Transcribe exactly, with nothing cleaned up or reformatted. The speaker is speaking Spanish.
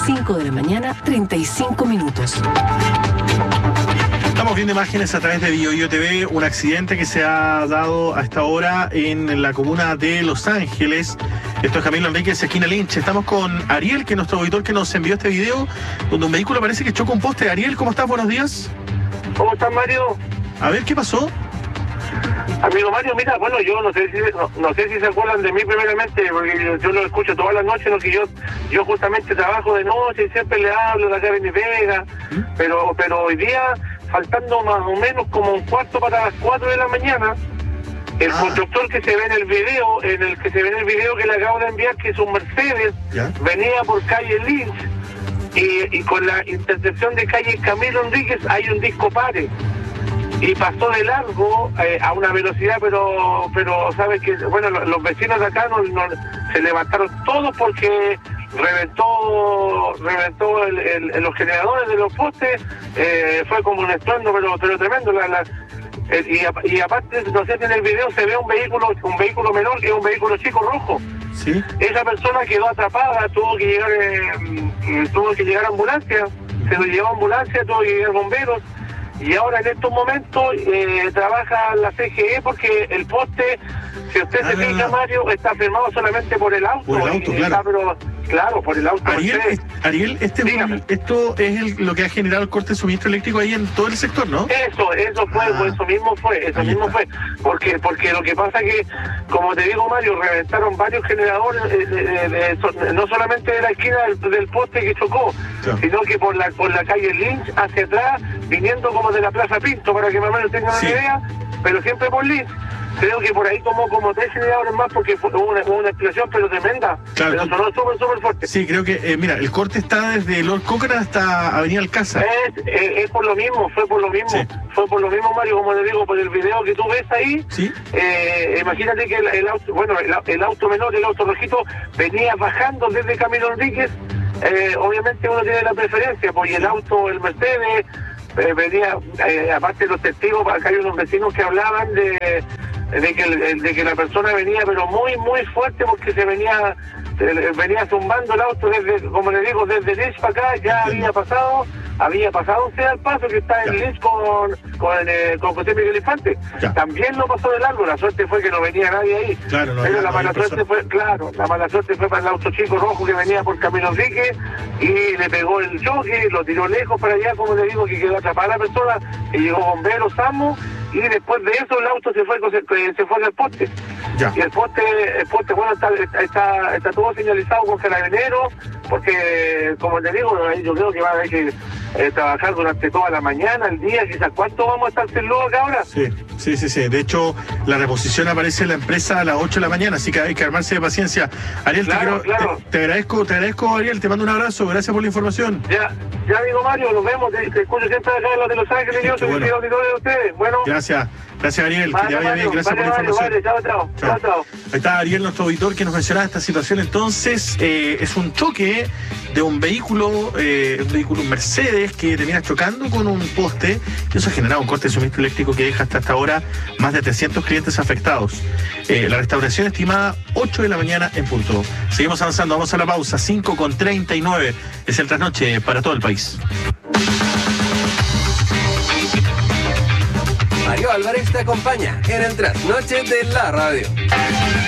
cinco de la mañana, treinta y cinco minutos. Estamos viendo imágenes a través de BioBio T V, un accidente que se ha dado a esta hora en la comuna de Los Ángeles. Esto es Camilo Enríquez, esquina Lynch. Estamos con Ariel, que es nuestro auditor que nos envió este video, donde un vehículo parece que chocó un poste. Ariel, ¿cómo estás? Buenos días. ¿Cómo estás, Mario? A ver, ¿qué pasó? Amigo Mario, mira, bueno, yo no sé si no, no sé si se acuerdan de mí primeramente, porque yo, yo lo escucho todas las noches, ¿no? Que yo yo justamente trabajo de noche y siempre le hablo de acá de mi pega, ¿Mm? pero pero hoy día, faltando más o menos como un cuarto para las cuatro de la mañana, el ah. conductor que se ve en el video, en el que se ve en el video que le acabo de enviar, que es un Mercedes, ¿Ya? venía por calle Lynch, y, y con la intersección de calle Camilo Enríquez hay un disco pare. Y pasó de largo eh, a una velocidad, pero pero sabes que, bueno, los, los vecinos de acá no, no, se levantaron todos porque reventó reventó el, el, los generadores de los postes, eh, fue como un estruendo, pero, pero tremendo. La, la, el, y, y aparte, no sé si en el video se ve un vehículo un vehículo menor, que es un vehículo chico rojo. ¿Sí? Esa persona quedó atrapada, tuvo que llegar eh, tuvo que llegar a ambulancia, se lo llevó a ambulancia, tuvo que llegar bomberos. Y ahora en estos momentos eh, trabaja la C G E porque el poste, si usted ah, se fija, Mario, está firmado solamente por el auto. Por el auto, claro. Está, pero, claro, por el auto. Ariel, es, Ariel este es un, esto es el, lo que ha generado el corte de suministro eléctrico ahí en todo el sector, ¿no? Eso, eso fue, ah, eso mismo fue, eso mismo está. fue. Porque porque lo que pasa es que, como te digo, Mario, reventaron varios generadores, eh, eh, eh, eh, no solamente de la esquina del, del poste que chocó, claro, sino que por la por la calle Lynch hacia atrás, viniendo como de la Plaza Pinto, para que más o menos tengan sí. una idea, pero siempre por Lynch. Creo que por ahí tomó como tres generadores más porque fue, hubo, una, hubo una explosión, pero tremenda. Claro, pero sonó súper, súper fuerte. Sí, creo que, eh, mira, el corte está desde Lord Cochrane hasta Avenida Alcázar. Es, es, es por lo mismo, fue por lo mismo. Sí. Fue por lo mismo, Mario, como te digo, por el video que tú ves ahí. ¿Sí? Eh, imagínate que el, el auto, bueno, el, el auto menor, el auto rojito, venía bajando desde Camilo Enríquez. Eh, obviamente uno tiene la preferencia, pues y el auto, el Mercedes, eh, venía, eh, aparte de los testigos, acá hay unos vecinos que hablaban de... de que el, de que la persona venía pero muy muy fuerte porque se venía se, venía zumbando el auto desde, como le digo, desde Lynch para acá. Ya había pasado había pasado un al paso que está en Lynch con con, eh, con José Miguel Infante. Ya. También no pasó de largo, la suerte fue que no venía nadie ahí. Claro, no, pero la mala suerte persona. fue, claro, la mala suerte fue para el auto chico rojo que venía por Camilo Enríquez y le pegó el choque, lo tiró lejos para allá, como le digo, que quedó atrapada la persona, y llegó bomberos, SAMU, y después de eso el auto se fue se, se fue del poste. Ya. Y el poste, el poste bueno, está, está, está todo señalizado con carabineros, porque como te digo, yo creo que va a haber que eh, trabajar durante toda la mañana, el día, quizás. ¿Cuánto vamos a estar sin luz acá ahora? Sí, sí, sí, sí. De hecho, la reposición aparece en la empresa a las ocho de la mañana, así que hay que armarse de paciencia. Ariel, claro, te, quiero, claro. te, te agradezco, te agradezco, Ariel, te mando un abrazo, gracias por la información. Ya, ya amigo Mario, nos vemos, te, te escucho siempre acá en los de Los Ángeles, sí, yo soy bueno. el de ustedes. Bueno. Gracias. Gracias, Ariel, vale, que te vaya Mario, bien, gracias vale, por la vale, información. Vale, chao, chao, chao, chao. Ahí está Ariel, nuestro auditor, que nos mencionaba esta situación. Entonces, eh, es un choque de un vehículo, eh, un vehículo Mercedes que termina chocando con un poste, y eso ha generado un corte de suministro eléctrico que deja hasta esta hora más de trescientos clientes afectados. Eh, la restauración estimada ocho de la mañana en punto. Seguimos avanzando, vamos a la pausa, cinco con treinta y nueve, es el trasnoche para todo el país. Mario Álvarez te acompaña en el trasnoche de la radio.